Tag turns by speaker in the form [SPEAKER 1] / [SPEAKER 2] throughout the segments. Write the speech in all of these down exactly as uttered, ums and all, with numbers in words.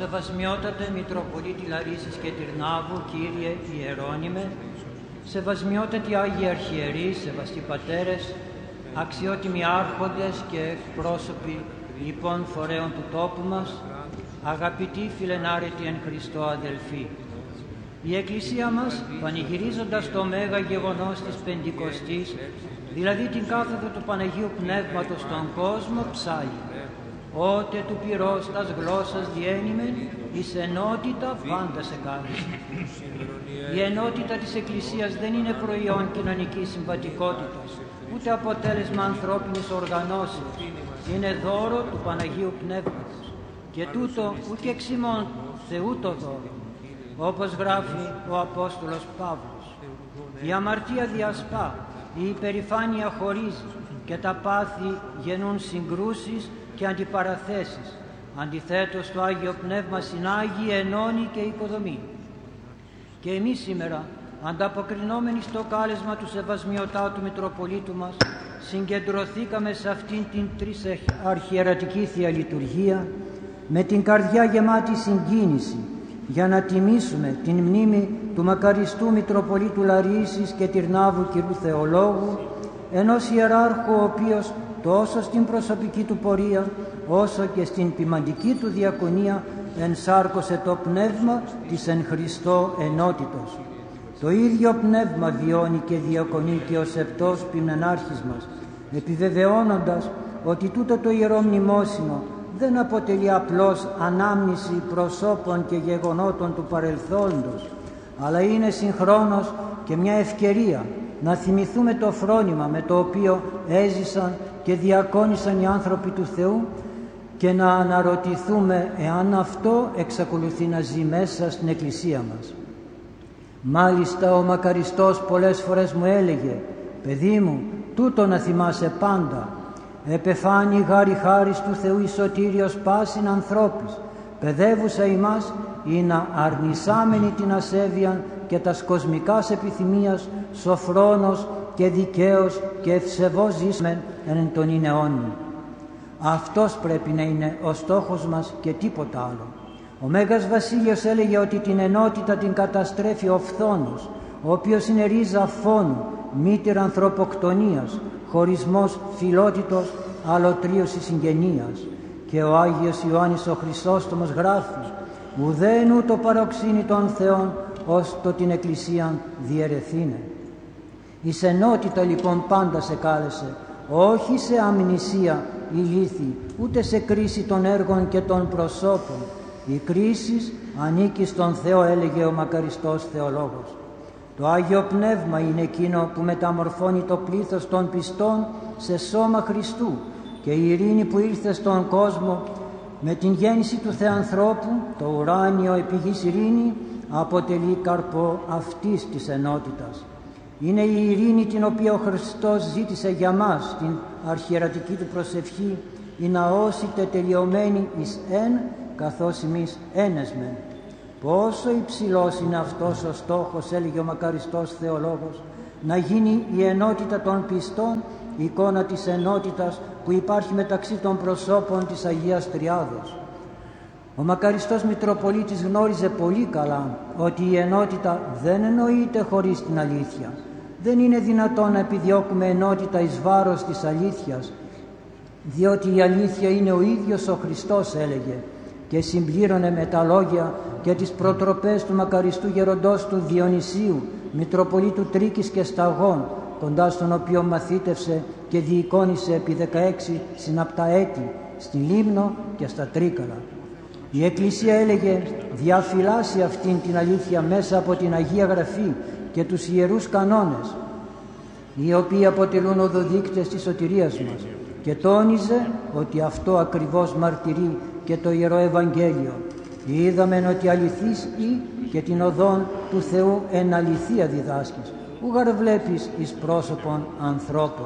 [SPEAKER 1] Σεβασμιότατε Μητροπολίτη Λαρίσης και Τυρνάβου, Κύριε Ιερώνυμε, σεβασμιότατοι Άγιοι Αρχιερείς, σεβαστοί πατέρες, αξιότιμοι άρχοντες και εκπρόσωποι λοιπόν φορέων του τόπου μας, αγαπητοί φιλενάρετοι εν Χριστώ αδελφοί. Η Εκκλησία μας, πανηγυρίζοντας το μέγα γεγονός της Πεντηκοστής, δηλαδή την κάθοδο του Παναγίου Πνεύματος στον κόσμο, ψάλλει. Ότε του πυρός τας γλώσσας διένυμεν, εις ενότητα πάντα σε κάλεσε. Η ενότητα της Εκκλησίας δεν είναι προϊόν κοινωνικής συμβατικότητας, ούτε αποτέλεσμα ανθρώπινης οργανώσεως. Είναι δώρο του Παναγίου Πνεύματος. Και τούτο ουκ εξ ημών Θεού το δώρο. Όπως γράφει ο Απόστολος Παύλος, η αμαρτία διασπά, η υπερηφάνεια χωρίζει και τα πάθη γεννούν συγκρούσεις και αντιπαραθέσεις. Αντιθέτως το Άγιο Πνεύμα συνάγει, ενώνει και οικοδομεί. Και εμείς σήμερα, ανταποκρινόμενοι στο κάλεσμα του Σεβασμιωτάτου Μητροπολίτου μας, συγκεντρωθήκαμε σε αυτήν την τρισαρχιερατική Θεία Λειτουργία με την καρδιά γεμάτη συγκίνηση για να τιμήσουμε την μνήμη του μακαριστού Μητροπολίτου Λαρίσης και Τυρνάβου Κυρού Θεολόγου, ενός ιεράρχου ο οποίος τόσο στην προσωπική του πορεία όσο και στην ποιμαντική του διακονία ενσάρκωσε το πνεύμα της εν Χριστώ ενότητος. Το ίδιο πνεύμα βιώνει και διακονεί και ο σεπτός ποιμνενάρχης μας, επιβεβαιώνοντας ότι τούτο το ιερό μνημόσυνο δεν αποτελεί απλώς ανάμνηση προσώπων και γεγονότων του παρελθόντος, αλλά είναι συγχρόνως και μια ευκαιρία να θυμηθούμε το φρόνημα με το οποίο έζησαν και διακόνησαν οι άνθρωποι του Θεού και να αναρωτηθούμε εάν αυτό εξακολουθεί να ζει μέσα στην Εκκλησία μας. Μάλιστα ο μακαριστός πολλές φορές μου έλεγε «Παιδί μου, τούτο να θυμάσαι πάντα, επεφάνει γάρι χάρις του Θεού εις σωτήριος πάσιν ανθρώπης, παιδεύουσα ημάς ή να αρνησάμενη την ασέβεια και τας κοσμικάς επιθυμίας σοφρόνος και δικαίος και ευσεβώς ζήσμεν εν τον είναι αιώνιον». Αυτός πρέπει να είναι ο στόχος μας και τίποτα άλλο. Ο Μέγας Βασίλειος έλεγε ότι την ενότητα την καταστρέφει ο φθόνος, ο οποίος είναι ρίζα φόνου, μήτηρα ανθρωποκτονίας, χωρισμός φιλότητος, αλωτρίωση συγγενείας. Και ο Άγιος Ιωάννης ο Χρυσόστομος γράφει «Ουδέν ούτω παροξύνει των Θεών, ως το την Εκκλησίαν διαιρεθήνε». Εις ενότητα λοιπόν πάντα σε κάλεσε, όχι σε αμνησία ηλίθη, ούτε σε κρίση των έργων και των προσώπων. Η κρίση ανήκει στον Θεό, έλεγε ο μακαριστός Θεολόγος. Το Άγιο Πνεύμα είναι εκείνο που μεταμορφώνει το πλήθος των πιστών σε σώμα Χριστού και η ειρήνη που ήρθε στον κόσμο με την γέννηση του Θεανθρώπου, το ουράνιο επί γης ειρήνη, αποτελεί καρπό αυτής της ενότητας. Είναι η ειρήνη την οποία ο Χριστός ζήτησε για μας στην αρχιερατική του προσευχή, η ναός τελειωμένη εις εν, καθώς εμείς ένες μεν. Πόσο υψηλός είναι αυτός ο στόχος, έλεγε ο μακαριστός Θεολόγος, να γίνει η ενότητα των πιστών, η εικόνα της ενότητας που υπάρχει μεταξύ των προσώπων της Αγίας Τριάδος. Ο μακαριστός Μητροπολίτης γνώριζε πολύ καλά ότι η ενότητα δεν εννοείται χωρίς την αλήθεια. Δεν είναι δυνατόν να επιδιώκουμε ενότητα εις βάρος της αλήθειας, διότι η αλήθεια είναι ο ίδιος ο Χριστός, έλεγε, και συμπλήρωνε με τα λόγια και τις προτροπές του μακαριστού γεροντός του Διονυσίου, Μητροπολίτου Τρίκης και Σταγών, κοντά στον οποίο μαθήτευσε και διεικόνησε επί δεκαέξι συναπτά έτη, στη Λίμνο και στα Τρίκαλα. Η Εκκλησία, έλεγε, διαφυλάσσει αυτήν την αλήθεια μέσα από την Αγία Γραφή και τους ιερούς κανόνες, οι οποίοι αποτελούν οδοδείκτες της σωτηρίας μας, και τόνιζε ότι αυτό ακριβώς μαρτυρεί και το Ιερό Ευαγγέλιο. Είδαμεν ότι αληθής ή και την οδόν του Θεού εν αληθεία διδάσκεις, ούγαρ βλέπεις εις πρόσωπον ανθρώπων.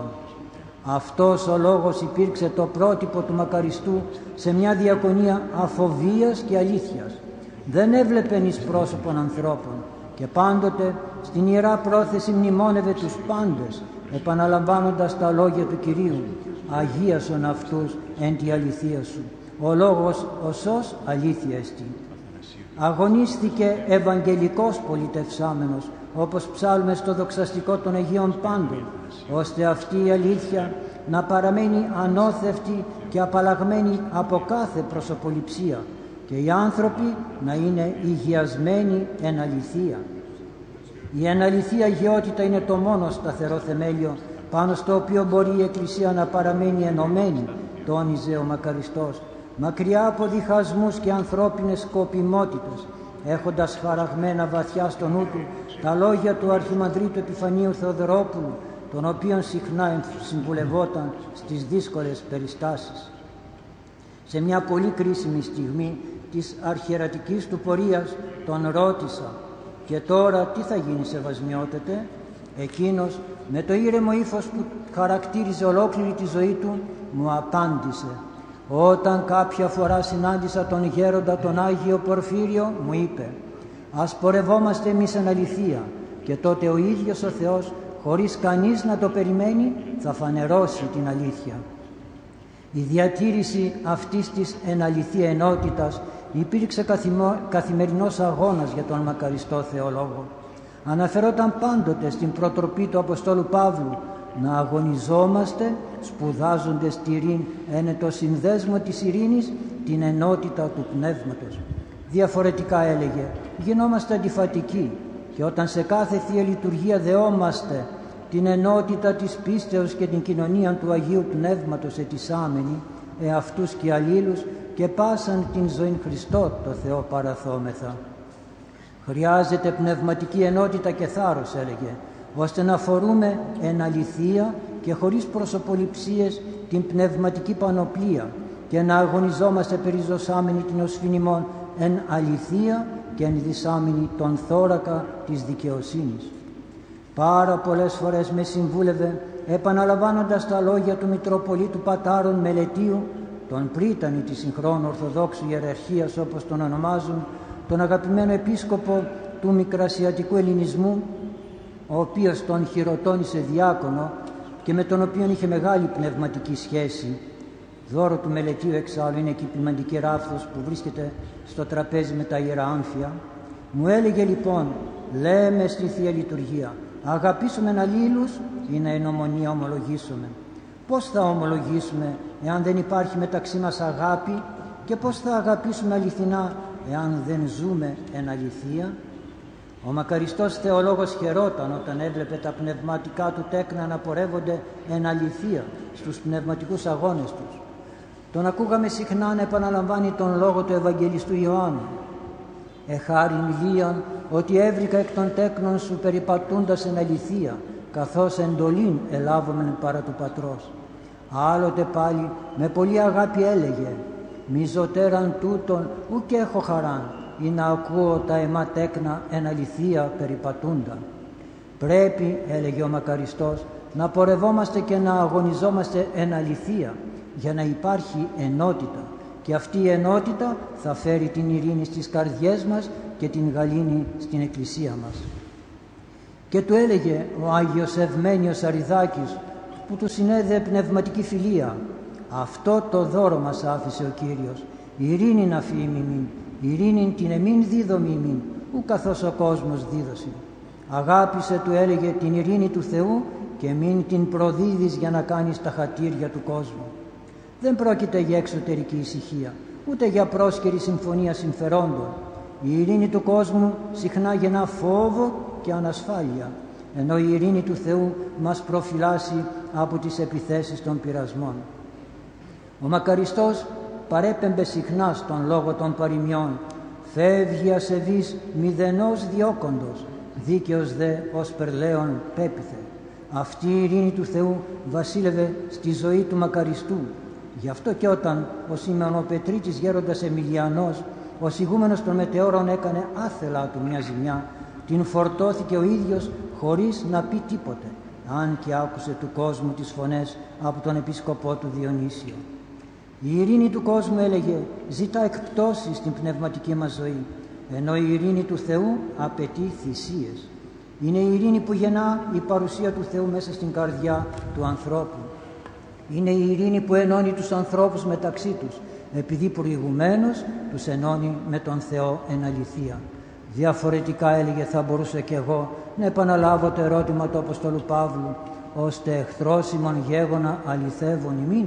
[SPEAKER 1] Αυτός ο λόγος υπήρξε το πρότυπο του μακαριστού σε μια διακονία αφοβίας και αλήθειας. Δεν έβλεπεν εις πρόσωπον ανθρώπων και πάντοτε στην Ιερά Πρόθεση μνημόνευε τους πάντες, επαναλαμβάνοντας τα λόγια του Κυρίου «Αγίασον αυτούς εν τη αληθεία σου, ο λόγος οσός αλήθεια εστί». Αγωνίστηκε ευαγγελικός πολιτευσάμενος, όπως ψάλουμε στο δοξαστικό των Αγίων Πάντων, ώστε αυτή η αλήθεια να παραμένει ανώθευτη και απαλλαγμένη από κάθε προσωποληψία και οι άνθρωποι να είναι υγιασμένοι εν αληθεία. Η εν αληθεία αγιότητα είναι το μόνο σταθερό θεμέλιο πάνω στο οποίο μπορεί η Εκκλησία να παραμένει ενωμένη, τόνιζε ο Μακαριστός, μακριά από διχασμούς και ανθρώπινες σκοπιμότητες, έχοντας χαραγμένα βαθιά στο νου του τα λόγια του Αρχιμανδρίτου Επιφανίου Θεοδωρόπουλου, τον οποίον συχνά συμβουλευόταν στις δύσκολες περιστάσεις. Σε μια πολύ κρίσιμη στιγμή της αρχιερατικής του πορείας τον ρώτησα «Και τώρα τι θα γίνει, Σεβασμιότατε?» Εκείνος με το ήρεμο ύφος που χαρακτήριζε ολόκληρη τη ζωή του μου απάντησε «Όταν κάποια φορά συνάντησα τον γέροντα τον Άγιο Πορφύριο, μου είπε «Ας πορευόμαστε εμείς εν αληθεία και τότε ο ίδιος ο Θεός, χωρίς κανείς να το περιμένει, θα φανερώσει την αλήθεια». Η διατήρηση αυτής της εν αληθεία ενότητας υπήρξε καθημο... καθημερινός αγώνας για τον μακαριστό θεολόγο. Αναφερόταν πάντοτε στην προτροπή του Αποστόλου Παύλου να αγωνιζόμαστε σπουδάζοντες τηρήν εν το συνδέσμο της ειρήνης την ενότητα του πνεύματος. Διαφορετικά έλεγε, γινόμαστε αντιφατικοί και όταν σε κάθε Θεία Λειτουργία δεόμαστε την ενότητα της πίστεως και την κοινωνία του Αγίου Πνεύματος ετισάμενη, εαυτούς και αλλήλους και πάσαν την ζωήν Χριστό το Θεό παραθόμεθα. Χρειάζεται πνευματική ενότητα και θάρρος, έλεγε, ώστε να φορούμε εν αληθεία και χωρίς προσωποληψίες την πνευματική πανοπλία και να αγωνιζόμαστε περιζωσάμενοι την οσφηνιμόν εν αληθεία και εν δισάμενοι τον θώρακα της δικαιοσύνης. Πάρα πολλές φορές με συμβούλευε, επαναλαμβάνοντας τα λόγια του Μητροπολίτου Πατάρων Μελετίου, τον πρίτανη της συγχρόνου Ορθοδόξου Ιεραρχίας όπως τον ονομάζουν, τον αγαπημένο επίσκοπο του Μικρασιατικού Ελληνισμού, ο οποίος τον χειροτώνησε διάκονο και με τον οποίο είχε μεγάλη πνευματική σχέση. Δώρο του Μελετίου εξάλλου είναι και η ποιμαντική ράβδος που βρίσκεται στο τραπέζι με τα Ιερά Άμφια. Μου έλεγε λοιπόν, λέμε στη Θεία Λειτουργία, αγαπήσουμε αλλήλους ή να εν ομονία ομολογήσουμε. Πώς θα ομολογήσουμε εάν δεν υπάρχει μεταξύ μας αγάπη και πώς θα αγαπήσουμε αληθινά εάν δεν ζούμε εν αληθεία? Ο μακαριστός θεολόγος χαιρόταν όταν έβλεπε τα πνευματικά του τέκνα να πορεύονται εν αληθεία στους πνευματικούς αγώνες τους. Τον ακούγαμε συχνά να επαναλαμβάνει τον λόγο του Ευαγγελιστού Ιωάννου. «Εχάριν λίαν ότι έβρικα εκ των τέκνων σου περιπατούντας εν αληθεία, καθώς εντολήν ελάβομεν παρά του Πατρός». Άλλοτε πάλι με πολλή αγάπη έλεγε «Μη ζωτέραν τούτον ουκ έχω χαράν, ή να ακούω τα εμά τέκνα εν αληθεία περιπατούντα». Πρέπει, έλεγε ο μακαριστός, να πορευόμαστε και να αγωνιζόμαστε εν αληθεία για να υπάρχει ενότητα και αυτή η ενότητα θα φέρει την ειρήνη στις καρδιές μας και την γαλήνη στην Εκκλησία μας. Και του έλεγε ο Άγιος Ευμένιος Αριδάκης που του συνέδεε πνευματική φιλία «Αυτό το δώρο μας άφησε ο Κύριος, ειρήνη να φύγει ημίν, ειρήνην την εμήν δίδομη ημίν, ου καθώς ο κόσμος δίδωσε. Αγάπησε, του έλεγε, την ειρήνη του Θεού και μην την προδίδεις για να κάνεις τα χατήρια του κόσμου». Δεν πρόκειται για εξωτερική ησυχία, ούτε για πρόσκαιρη συμφωνία συμφερόντων. Η ειρήνη του κόσμου συχνά γεννά φόβο και ανασφάλεια, ενώ η ειρήνη του Θεού μας προφυλάσσει από τις επιθέσεις των πειρασμών. Ο μακαριστός παρέπεμπε συχνά στον λόγο των παροιμιών «Φεύγει ασεβής μηδενός διώκοντος, δίκαιος δε ως περλέον πέπιθε». Αυτή η ειρήνη του Θεού βασίλευε στη ζωή του μακαριστού. Γι' αυτό και όταν ο Σίμεων ο Πετρίτης γέροντας Εμιλιανός, ο σιγούμενος των μετεώρων, έκανε άθελά του μια ζημιά, την φορτώθηκε ο ίδιος χωρίς να πει τίποτε, αν και άκουσε του κόσμου τις φωνές από τον επίσκοπό του Διονύσιο. Η ειρήνη του κόσμου, έλεγε, ζητά εκπτώσεις στην πνευματική μας ζωή, ενώ η ειρήνη του Θεού απαιτεί θυσίες. Είναι η ειρήνη που γεννά η παρουσία του Θεού μέσα στην καρδιά του ανθρώπου. Είναι η ειρήνη που ενώνει τους ανθρώπους μεταξύ τους, επειδή προηγουμένως τους ενώνει με τον Θεό εν αληθεία. Διαφορετικά, έλεγε, θα μπορούσα και εγώ να επαναλάβω το ερώτημα του Αποστόλου Παύλου, ώστε εχθρός ημών γέγονα αληθεύων ημίν.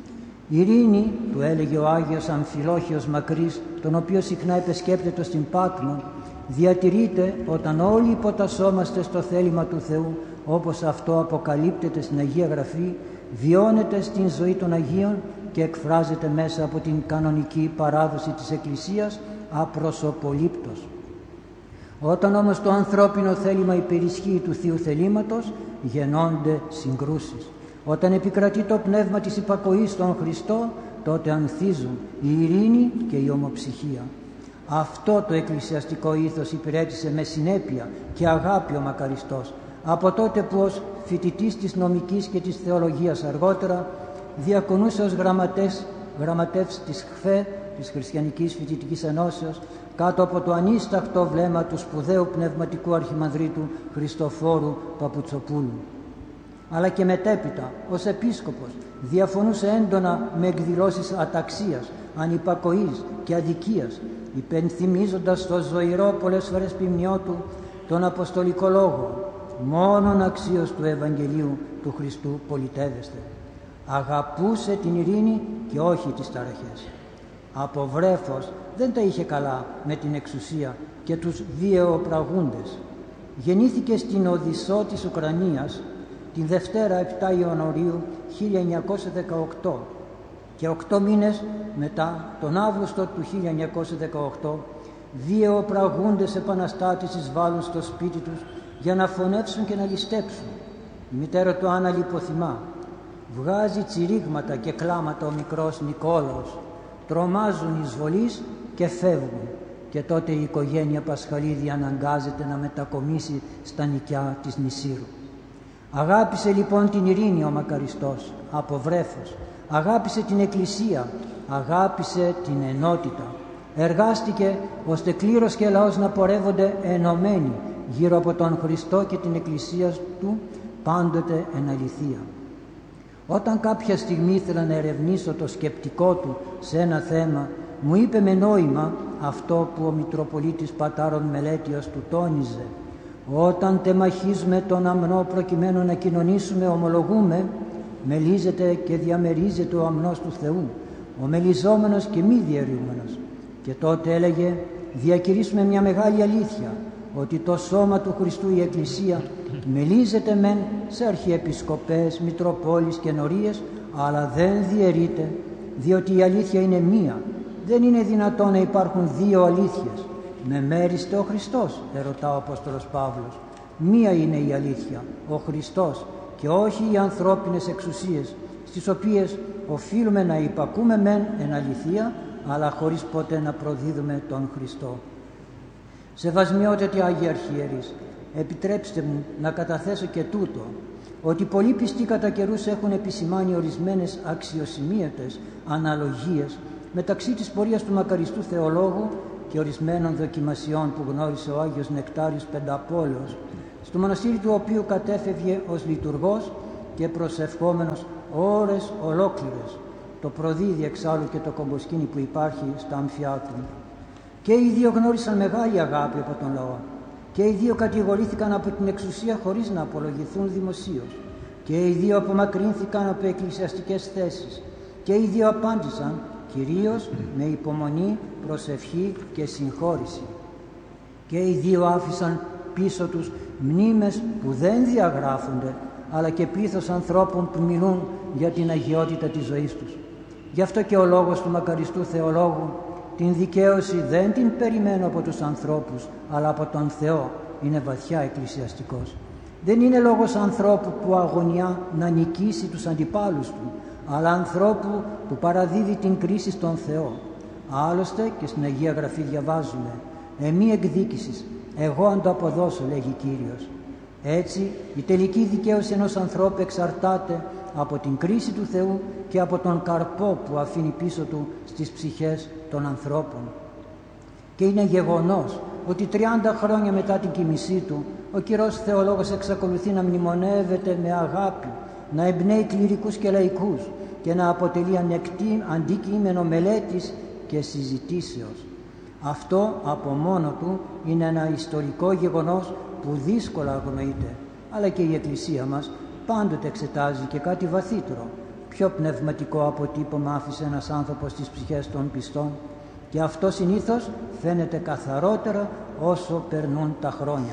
[SPEAKER 1] Ειρήνη, του έλεγε ο Άγιος Αμφιλόχιος Μακρύς, τον οποίο συχνά επισκέπτεται στην Πάτμο, διατηρείται όταν όλοι υποτασσόμαστε στο θέλημα του Θεού, όπως αυτό αποκαλύπτεται στην Αγία Γραφή, βιώνεται στην ζωή των Αγίων και εκφράζεται μέσα από την κανονική παράδοση της Εκκλησίας απροσωπολήπτος. Όταν όμως το ανθρώπινο θέλημα υπερισχύει του Θείου θελήματος, γεννώνται συγκρούσεις. Όταν επικρατεί το πνεύμα της υπακοής στον Χριστό, τότε ανθίζουν η ειρήνη και η ομοψυχία. Αυτό το εκκλησιαστικό ήθος υπηρέτησε με συνέπεια και αγάπη ο Μακαριστός, από τότε που ως φοιτητής της νομικής και της θεολογίας αργότερα διακονούσε ως γραμματεύς, γραμματεύς της ΧΦΕ, της Χριστιανικής Φοιτητικής Ενώσεως, κάτω από το ανίστακτο βλέμμα του σπουδαίου πνευματικού αρχιμανδρίτου Χριστοφόρου Παπουτσοπούλου. Αλλά και μετέπειτα, ως επίσκοπος, διαφωνούσε έντονα με εκδηλώσεις αταξίας, ανυπακοής και αδικίας, υπενθυμίζοντας στο ζωηρό πολλές φορές ποιμνιό του τον Αποστολικό Λόγο, μόνον αξίως του Ευαγγελίου του Χριστού πολιτεύεστε. Αγαπούσε την ειρήνη και όχι τις ταραχές. Από βρέφος δεν τα είχε καλά με την εξουσία και τους βιαιοπραγούντες. Γεννήθηκε στην Οδυσσό της Ουκρανίας την Δευτέρα επτά Ιανουαρίου χίλια εννιακόσια δεκαοκτώ και οκτώ μήνες μετά, τον Αύγουστο του χίλια εννιακόσια δεκαοκτώ, βιαιοπραγούντες επαναστάτες εισβάλλουν στο σπίτι τους για να φωνεύσουν και να ληστέψουν. Η μητέρα του Άννα λιποθυμά. Βγάζει τσιρίγματα και κλάματα ο μικρός Νικόλαος. Τρομάζουν εισβολείς και φεύγουν. Και τότε η οικογένεια Πασχαλίδη αναγκάζεται να μετακομίσει στα νοικιά της Νησύρου. Αγάπησε λοιπόν την ειρήνη ο Μακαριστός από βρέφος. Αγάπησε την Εκκλησία. Αγάπησε την ενότητα. Εργάστηκε ώστε κλήρος και λαός να πορεύονται ενωμένοι γύρω από τον Χριστό και την Εκκλησία του, πάντοτε εν αληθεία. Όταν κάποια στιγμή ήθελα να ερευνήσω το σκεπτικό του σε ένα θέμα, μου είπε με νόημα αυτό που ο Μητροπολίτης Πατάρων Μελέτιος του τόνιζε. Όταν τεμαχίζουμε τον αμνό προκειμένου να κοινωνήσουμε, ομολογούμε, μελίζεται και διαμερίζεται ο αμνός του Θεού, ο μελιζόμενος και μη διαιρούμενος. Και τότε έλεγε, διακηρύσουμε μια μεγάλη αλήθεια, ότι το σώμα του Χριστού, η Εκκλησία, μελίζεται μεν σε αρχιεπισκοπές, μητροπόλεις και νορίες, αλλά δεν διαιρείται, διότι η αλήθεια είναι μία. Δεν είναι δυνατόν να υπάρχουν δύο αλήθειες. Με μέριστε ο Χριστός, ερωτά ο Απόστολος Παύλος. Μία είναι η αλήθεια, ο Χριστός, και όχι οι ανθρώπινες εξουσίες, στις οποίες οφείλουμε να υπακούμε μεν εν αληθεία, αλλά χωρίς ποτέ να προδίδουμε τον Χριστό. Σεβασμιότατοι Άγιοι Αρχιερείς, επιτρέψτε μου να καταθέσω και τούτο, ότι πολλοί πιστοί κατά καιρούς έχουν επισημάνει ορισμένες αξιοσημείωτες αναλογίες μεταξύ της πορείας του μακαριστού θεολόγου και ορισμένων δοκιμασιών που γνώρισε ο Άγιος Νεκτάριος Πενταπόλεως, στο μοναστήρι του οποίου κατέφευγε ως λειτουργός και προσευχόμενος ώρες ολόκληρες, το προδίδει εξάλλου και το κομποσκήνι που υπάρχει στα αμφιά του. Και οι δύο γνώρισαν μεγάλη αγάπη από τον λαό. Και οι δύο κατηγορήθηκαν από την εξουσία χωρίς να απολογηθούν δημοσίως. Και οι δύο απομακρύνθηκαν από εκκλησιαστικές θέσεις. Και οι δύο απάντησαν κυρίως με υπομονή, προσευχή και συγχώρηση. Και οι δύο άφησαν πίσω τους μνήμες που δεν διαγράφονται, αλλά και πλήθος ανθρώπων που μιλούν για την αγιότητα της ζωής τους. Γι' αυτό και ο λόγος του μακαριστού θεολόγου, την δικαίωση δεν την περιμένω από τους ανθρώπους, αλλά από τον Θεό, είναι βαθιά εκκλησιαστικός. Δεν είναι λόγος ανθρώπου που αγωνιά να νικήσει τους αντιπάλους του, αλλά ανθρώπου που παραδίδει την κρίση στον Θεό. Άλλωστε και στην Αγία Γραφή διαβάζουμε «Εμή εκδίκησης, εγώ αν το αποδώσω», λέγει Κύριος. Έτσι η τελική δικαίωση ενός ανθρώπου εξαρτάται από την κρίση του Θεού και από τον καρπό που αφήνει πίσω του στις ψυχές των ανθρώπων. Και είναι γεγονός ότι τριάντα χρόνια μετά την κοιμησή του ο κυρός θεολόγος εξακολουθεί να μνημονεύεται με αγάπη να εμπνέει κληρικούς και λαϊκούς και να αποτελεί ανεκτή, αντικείμενο μελέτης και συζητήσεως. Αυτό από μόνο του είναι ένα ιστορικό γεγονός που δύσκολα αγνοείται, αλλά και η Εκκλησία μας πάντοτε εξετάζει και κάτι βαθύτερο, πιο πνευματικό αποτύπωμα άφησε ένας άνθρωπος στις ψυχές των πιστών, και αυτό συνήθως φαίνεται καθαρότερα όσο περνούν τα χρόνια.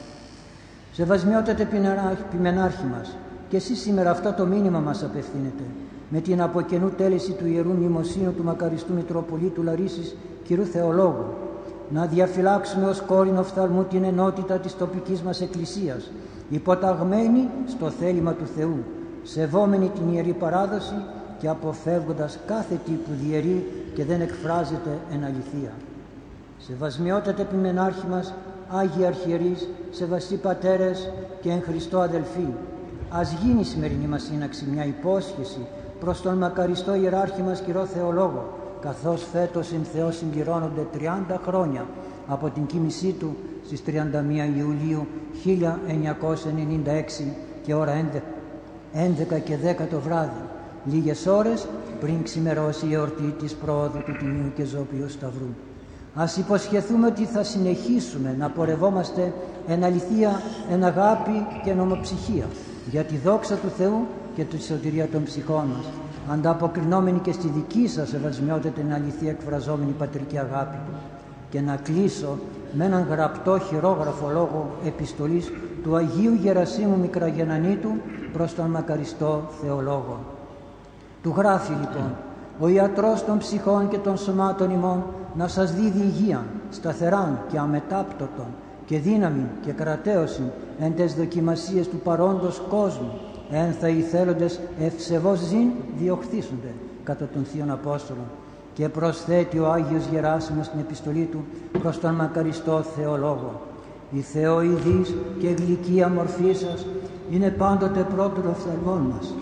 [SPEAKER 1] Σεβασμιότατε επιμενάρχη μας, και εσείς σήμερα αυτό το μήνυμα μας απευθύνετε, με την από καινού τέλεση του Ιερού Μνημοσύνου του Μακαριστού Μητροπολίτου Λαρίσης Κυρού Θεολόγου, να διαφυλάξουμε ως κόρηνο φθαλμού την ενότητα της τοπικής μας Εκκλησίας, υποταγμένη στο θέλημα του Θεού, σεβόμενη την Ιερή Παράδοση και αποφεύγοντας κάθε τύπου διαιρεί και δεν εκφράζεται εν αληθεία. Σεβασμιότατε επιμενάρχη μας, Άγιοι Αρχιερείς, σεβαστοί πατέρες και εν Χριστώ αδελφοί, ας γίνει η σημερινή μας σύναξη μια υπόσχεση προς τον μακαριστό ιεράρχη μας Κυρό Θεολόγο, καθώς φέτος εν Θεό συμπληρώνονται τριάντα χρόνια από την κοίμησή του στις τριάντα μία Ιουλίου χίλια εννιακόσια ενενήντα έξι και ώρα έντεκα και δέκα το βράδυ, λίγες ώρες πριν ξημερώσει η εορτή της προόδου του Τιμίου και Ζώπιου Σταυρού. Ας υποσχεθούμε ότι θα συνεχίσουμε να πορευόμαστε εν αληθεία, εν αγάπη και νομοψυχία για τη δόξα του Θεού και τη σωτηρία των ψυχών μας, ανταποκρινόμενοι και στη δική σας σεβασμιότητα την αληθεία εκφραζόμενη πατρική αγάπη του. Και να κλείσω με έναν γραπτό χειρόγραφο λόγο επιστολής του Αγίου Γερασίμου Μικραγεννανίτου προς τον μακαριστό Θεολόγο. Του γράφει λοιπόν: «Ο ιατρός των ψυχών και των σωμάτων ημών να σας δίδει υγείαν, σταθεράν και αμετάπτωτον και δύναμη και κρατέωσιν εν τες δοκιμασίες του παρόντος κόσμου, εν θα οι θέλοντες ευσεβώς ζήν διοχθήσονται κατά των Θείων Απόστολων». Και προσθέτει ο Άγιος Γεράσιμος στην επιστολή του προς τον μακαριστό Θεολόγο: «Η θεοειδής και γλυκία μορφή σας είναι πάντοτε πρώτον οφθαλμών μας,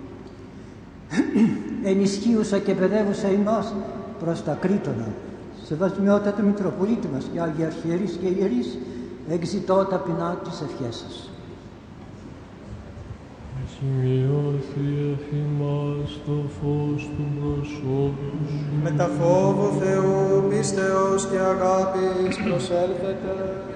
[SPEAKER 1] ενισχύουσα και παιδεύουσα ημάς προς τα κρίτωνα. Σεβασμιότατε Μητροπολίτη μας και Άγιοι Αρχιερείς και Ιερείς, εξητώ ταπεινά τις ευχές σας».
[SPEAKER 2] Σημειώθη εφημάς το φως του προσώπου σου.
[SPEAKER 3] Με τα φόβου Θεού, πίστεως και αγάπης προσέλθετε.